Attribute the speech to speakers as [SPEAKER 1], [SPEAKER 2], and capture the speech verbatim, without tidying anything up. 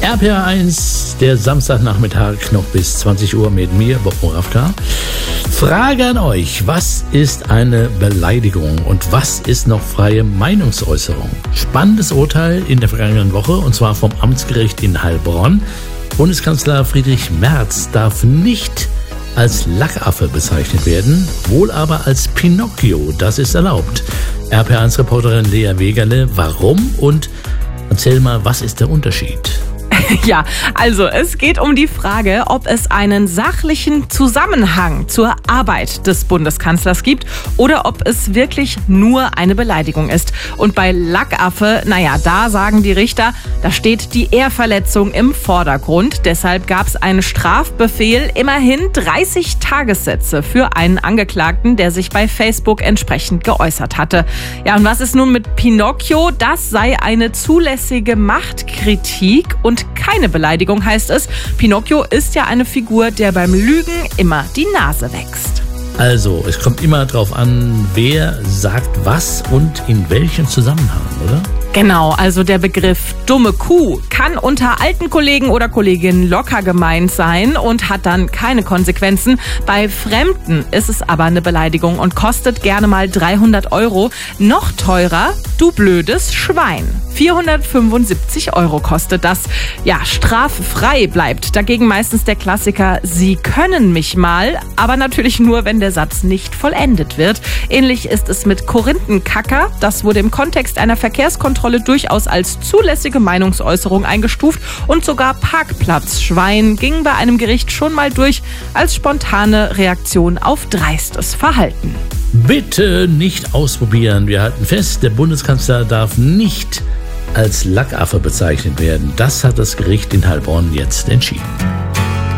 [SPEAKER 1] R P R eins, der Samstagnachmittag noch bis zwanzig Uhr mit mir, Bob Moravka. Frage an euch, was ist eine Beleidigung und was ist noch freie Meinungsäußerung? Spannendes Urteil in der vergangenen Woche, und zwar vom Amtsgericht in Heilbronn. Bundeskanzler Friedrich Merz darf nicht als Lackaffe bezeichnet werden, wohl aber als Pinocchio, das ist erlaubt. R P R eins Reporterin Lea Wegerle, warum und erzähl mal, was ist der Unterschied?
[SPEAKER 2] Ja, also es geht um die Frage, ob es einen sachlichen Zusammenhang zur Arbeit des Bundeskanzlers gibt oder ob es wirklich nur eine Beleidigung ist. Und bei Lackaffe, naja, da sagen die Richter, da steht die Ehrverletzung im Vordergrund. Deshalb gab es einen Strafbefehl, immerhin dreißig Tagessätze für einen Angeklagten, der sich bei Facebook entsprechend geäußert hatte. Ja, und was ist nun mit Pinocchio? Das sei eine zulässige Machtkritik und keine Beleidigung, heißt es. Pinocchio ist ja eine Figur, der beim Lügen immer die Nase wächst.
[SPEAKER 1] Also, es kommt immer drauf an, wer sagt was und in welchem Zusammenhang, oder?
[SPEAKER 2] Genau, also der Begriff dumme Kuh kann unter alten Kollegen oder Kolleginnen locker gemeint sein und hat dann keine Konsequenzen. Bei Fremden ist es aber eine Beleidigung und kostet gerne mal dreihundert Euro. Noch teurer, du blödes Schwein. vierhundertfünfundsiebzig Euro kostet das. Ja, straffrei bleibt dagegen meistens der Klassiker, Sie können mich mal, aber natürlich nur, wenn der Satz nicht vollendet wird. Ähnlich ist es mit Korinthenkacker. Das wurde im Kontext einer Verkehrskontrolle durchaus als zulässige Meinungsäußerung eingestuft und sogar Parkplatzschwein ging bei einem Gericht schon mal durch als spontane Reaktion auf dreistes Verhalten.
[SPEAKER 1] Bitte nicht ausprobieren. Wir halten fest, der Bundeskanzler darf nicht als Lackaffe bezeichnet werden. Das hat das Gericht in Heilbronn jetzt entschieden.